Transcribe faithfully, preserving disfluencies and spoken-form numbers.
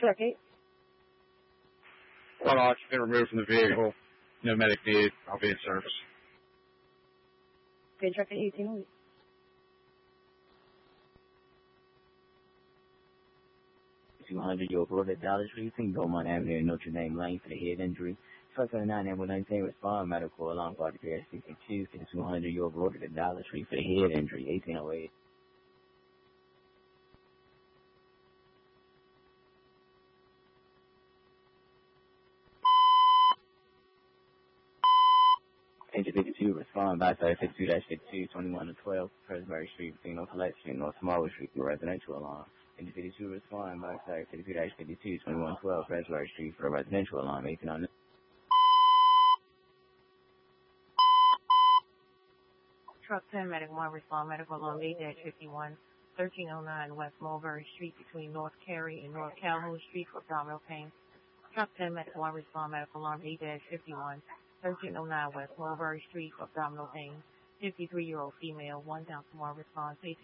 Truck eight. Well, I've been removed from the vehicle. No medic need. I'll be in service. Okay, Truck eight, eighteen oh eight. two hundred, you're aboard at Dollar Tree, Beaumont Avenue, Notre Dame Lane for the head injury. five seventy-nine ambulance team respond, medical along body repair sixty-two, two hundred, you're aboard at Dollar Tree for the head injury, eighteen oh eight. Engine fifty-two, respond, bystander fifty-two fifty-two, twenty-one to twelve, Presbury Street, Signal Collection, North Smallwood Street, residential alarm. Engine fifty-two, respond, bystander fifty-two fifty-two, twenty-one twelve, Presbury Street for a residential alarm, eighteen oh nine. Truck ten, medic one, respond, medical alarm eight fifty-one, thirteen oh nine West Mulberry Street between North Cary and North Calhoun Street for abdominal pain. Truck ten, medical one, respond, medical alarm eight fifty-one, thirteen oh nine West Mulberry Street for abdominal pain. fifty-three-year-old female, one down to one response, eighteen